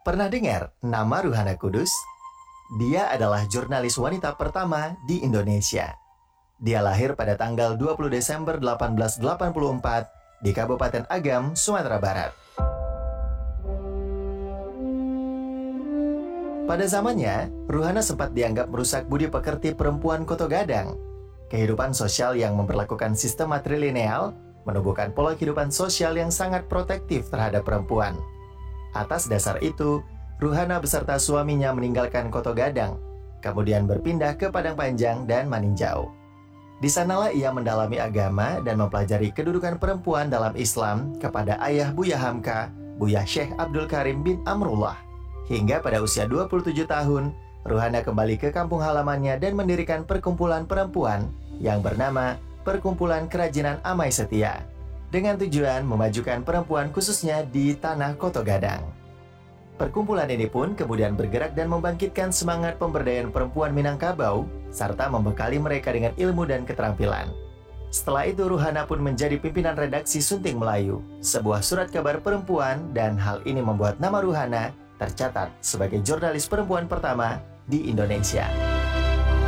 Pernah dengar nama Ruhana Kudus? Dia adalah jurnalis wanita pertama di Indonesia. Dia lahir pada tanggal 20 Desember 1884 di Kabupaten Agam, Sumatera Barat. Pada zamannya, Ruhana sempat dianggap merusak budi pekerti perempuan Koto Gadang. Kehidupan sosial yang memperlakukan sistem matrilineal menumbuhkan pola kehidupan sosial yang sangat protektif terhadap perempuan. Atas dasar itu, Ruhana beserta suaminya meninggalkan Koto Gadang, kemudian berpindah ke Padang Panjang dan Maninjau. Di sanalah ia mendalami agama dan mempelajari kedudukan perempuan dalam Islam kepada ayah Buya Hamka, Buya Syekh Abdul Karim bin Amrullah. Hingga pada usia 27 tahun, Ruhana kembali ke kampung halamannya dan mendirikan perkumpulan perempuan yang bernama Perkumpulan Kerajinan Amai Setia, dengan tujuan memajukan perempuan khususnya di tanah Koto Gadang. Perkumpulan ini pun kemudian bergerak dan membangkitkan semangat pemberdayaan perempuan Minangkabau, serta membekali mereka dengan ilmu dan keterampilan. Setelah itu Ruhana pun menjadi pimpinan redaksi Sunting Melayu, sebuah surat kabar perempuan, dan hal ini membuat nama Ruhana tercatat sebagai jurnalis perempuan pertama di Indonesia.